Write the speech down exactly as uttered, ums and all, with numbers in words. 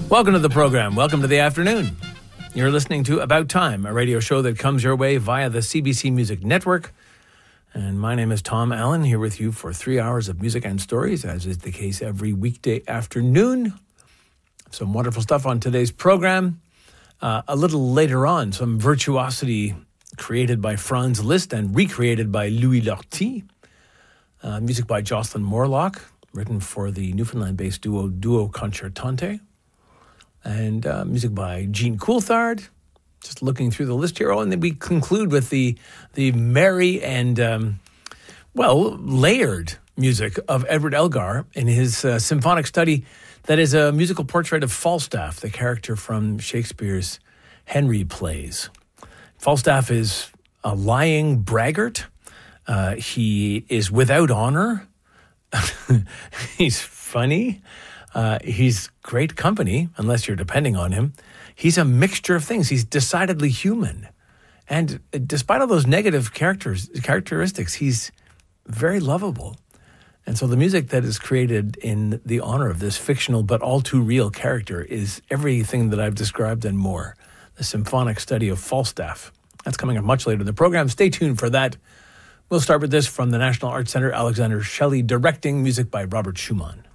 Welcome to the program. Welcome to the afternoon. You're listening to About Time, a radio show that comes your way via the C B C Music Network. And my name is Tom Allen, here with you for three hours of music and stories, as is the case every weekday afternoon. Some wonderful stuff on today's program. Uh, a little later on, some virtuosity created by Franz Liszt and recreated by Louis Lortie. Uh, music by Jocelyn Morlock, written for the Newfoundland-based duo Duo Concertante. And uh, music by Jean Coulthard. Just looking through the list here. Oh, and then we conclude with the the merry and, um, well, layered music of Edward Elgar in his uh, symphonic study that is a musical portrait of Falstaff, the character from Shakespeare's Henry plays. Falstaff is a lying braggart. Uh, he is without honor. He's funny. Uh, he's great company, unless you're depending on him. He's a mixture of things. He's decidedly human. And despite all those negative characters, characteristics, he's very lovable. And so the music that is created in the honor of this fictional but all too real character is everything that I've described and more. The symphonic study of Falstaff. That's coming up much later in the program. Stay tuned for that. We'll start with this from the National Arts Centre, Alexander Shelley directing, music by Robert Schumann.